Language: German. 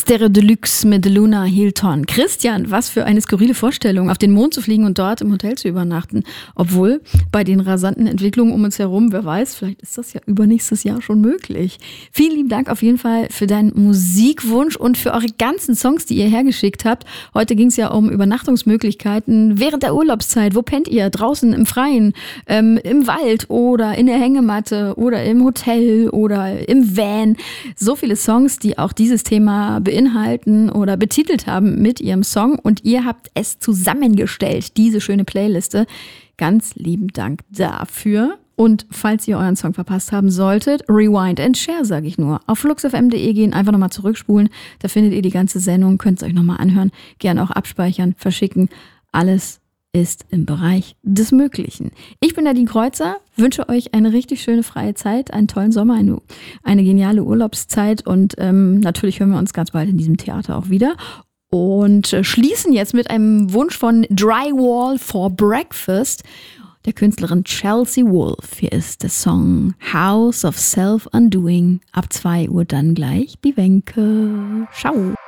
Stereo Deluxe mit Luna Hilton. Christian, was für eine skurrile Vorstellung, auf den Mond zu fliegen und dort im Hotel zu übernachten. Obwohl bei den rasanten Entwicklungen um uns herum, wer weiß, vielleicht ist das ja übernächstes Jahr schon möglich. Vielen lieben Dank auf jeden Fall für deinen Musikwunsch und für eure ganzen Songs, die ihr hergeschickt habt. Heute ging es ja um Übernachtungsmöglichkeiten während der Urlaubszeit. Wo pennt ihr? Draußen im Freien, im Wald oder in der Hängematte oder im Hotel oder im Van. So viele Songs, die auch dieses Thema beinhalten oder betitelt haben mit ihrem Song, und ihr habt es zusammengestellt, diese schöne Playliste. Ganz lieben Dank dafür. Und falls ihr euren Song verpasst haben solltet, rewind and share, sage ich nur. Auf fluxfm.de gehen, einfach nochmal zurückspulen, da findet ihr die ganze Sendung, könnt es euch nochmal anhören, gerne auch abspeichern, verschicken, alles ist im Bereich des Möglichen. Ich bin Nadine Kreuzer, wünsche euch eine richtig schöne freie Zeit, einen tollen Sommer, eine geniale Urlaubszeit, und natürlich hören wir uns ganz bald in diesem Theater auch wieder. Und schließen jetzt mit einem Wunsch von Drywall for Breakfast, der Künstlerin Chelsea Wolfe. Hier ist der Song House of Self-Undoing. Ab 2 Uhr dann gleich Bivenke. Ciao.